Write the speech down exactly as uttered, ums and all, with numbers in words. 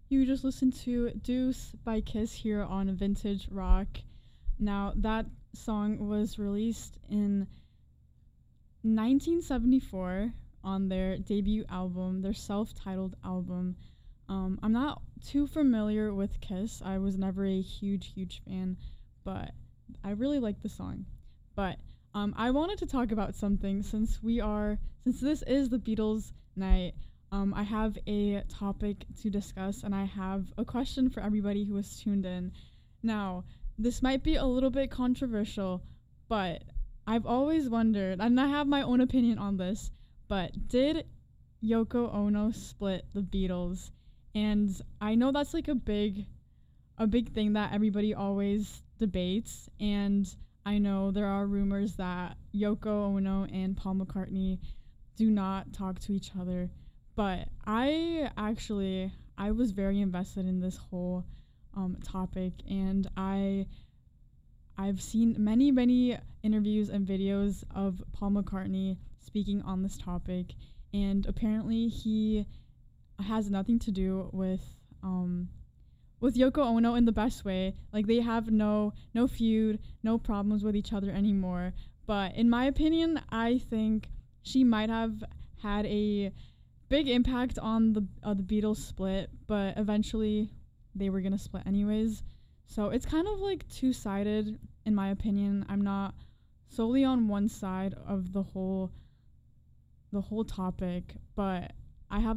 You just listened to Deuce by Kiss here on Vintage Rock. Now, that song was released in nineteen seventy-four on their debut album, their self titled album. Um, I'm not too familiar with Kiss. I was never a huge, huge fan, but I really like the song. But um, I wanted to talk about something since we are, since this is the Beatles night. Um, I have a topic to discuss, and I have a question for everybody who is tuned in. Now, this might be a little bit controversial, but I've always wondered, and I have my own opinion on this, but did Yoko Ono split the Beatles? And I know that's like a big, a big thing that everybody always debates, and I know there are rumors that Yoko Ono and Paul McCartney do not talk to each other. But I actually, I was very invested in this whole um, topic, and I, I've seen many, many interviews and videos of Paul McCartney speaking on this topic, and apparently he has nothing to do with um, with Yoko Ono in the best way. Like, they have no no feud, no problems with each other anymore. But in my opinion, I think she might have had a big impact on the uh, the Beatles split, but eventually they were gonna split anyways. So it's kind of like two-sided in my opinion. I'm not solely on one side of the whole the whole topic, but I have